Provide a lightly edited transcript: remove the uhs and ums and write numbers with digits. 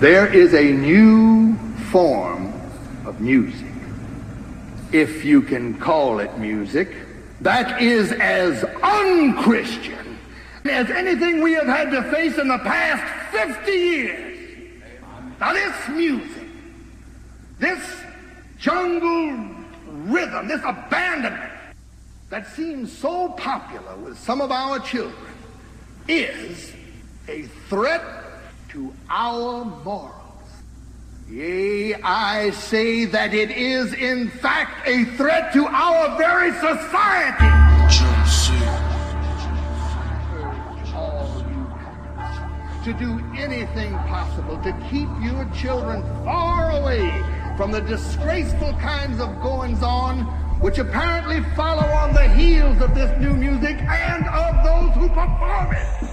There is a new form of music, if you can call it music, that is as unchristian as anything we have had to face in the past 50 years. Now this music, this jungle rhythm, this abandonment that seems so popular with some of our children is a threat to our morals. Yea, I say that it is in fact a threat to our very society. To do anything possible to keep your children far away from the disgraceful kinds of goings-on which apparently follow on the heels of this new music and of those who perform it.